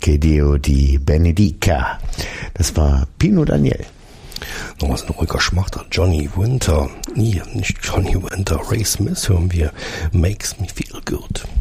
Che Dio di benedica. Das war Pino Daniel. Noch was ein ruhiger Schmachter. Johnny Winter. Nee, nicht Johnny Winter. Ray Smith hören wir. Makes Me Feel Good.